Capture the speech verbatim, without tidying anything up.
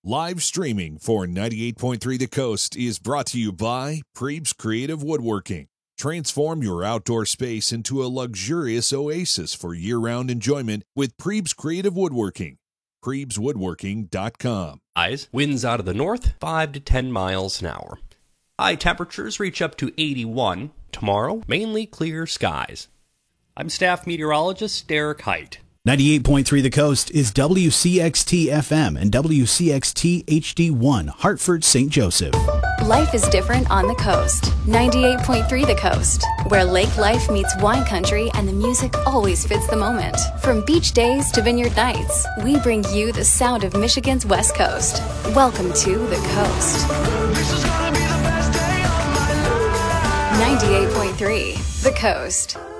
Live streaming for ninety-eight point three The Coast is brought to you by Prebes Creative Woodworking. Transform your outdoor space into a luxurious oasis for year-round enjoyment with Prebes Creative Woodworking. Prebes Woodworking dot com. Winds out of the north, five to ten miles an hour. High temperatures reach up to eighty-one. Tomorrow, mainly clear skies. I'm staff meteorologist Derek Height. ninety-eight point three The Coast is W C X T F M and W C X T H D one, Hartford, Saint Joseph. Life is different on the coast. ninety-eight point three The Coast, where lake life meets wine country and the music always fits the moment. From beach days to vineyard nights, we bring you the sound of Michigan's West Coast. Welcome to The Coast. This is gonna be the best day of my life. ninety-eight point three The Coast.